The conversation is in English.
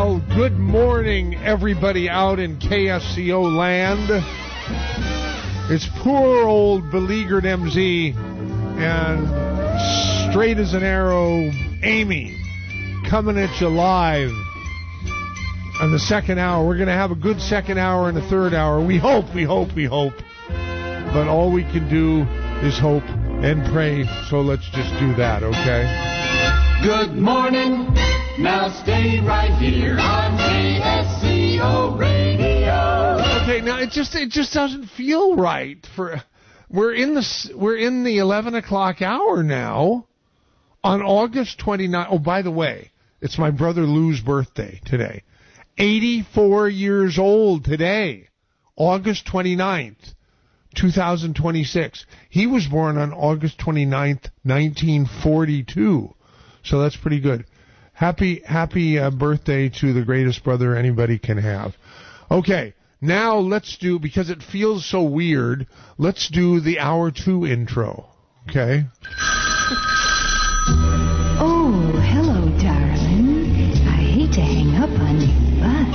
Well, good morning, everybody out in KSCO land. It's poor old beleaguered MZ and straight as an arrow Amy coming at you live on the second hour. We're going to have a good second hour and a third hour. We hope. But all we can do is hope and pray, so let's just do that, okay? Good morning. Now stay right here on KSCO Radio. Okay, now it just doesn't feel right for we're in the 11 o'clock hour now on August 29th. Oh, by the way, it's my brother Lou's birthday today. 84 years old today, August 29th, 2026. He was born on August 29th, 1942. So that's pretty good. Happy birthday to the greatest brother anybody can have. Okay, now let's do, because it feels so weird, let's do the hour 2 intro. Okay? Oh, hello, darling. I hate to hang up on you.